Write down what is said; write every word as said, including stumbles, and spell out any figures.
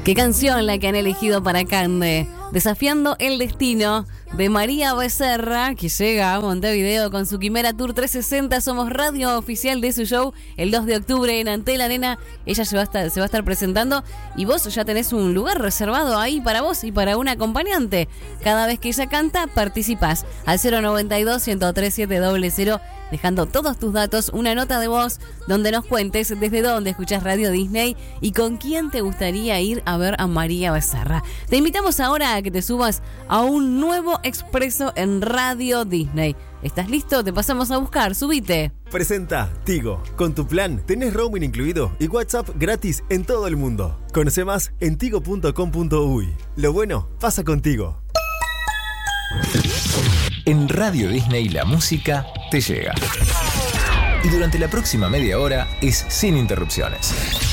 Qué canción la que han elegido para Cande. Desafiando el destino de María Becerra, que llega a Montevideo con su Quimera Tour trescientos sesenta. Somos radio oficial de su show el dos de octubre en Antel Arena. Ella se va, a estar, se va a estar presentando y vos ya tenés un lugar reservado ahí para vos y para un acompañante. Cada vez que ella canta, participás al cero noventa y dos, ciento tres, siete cero cero, dejando todos tus datos, una nota de voz donde nos cuentes desde dónde escuchás Radio Disney y con quién te gustaría ir a ver a María Becerra. Te invitamos ahora a que te subas a un nuevo expreso en Radio Disney. ¿Estás listo? Te pasamos a buscar. Subite. Presenta Tigo. Con tu plan tenés roaming incluido y WhatsApp gratis en todo el mundo. Conoce más en tigo punto com punto uy. Lo bueno pasa contigo. En Radio Disney la música te llega. Y durante la próxima media hora es sin interrupciones.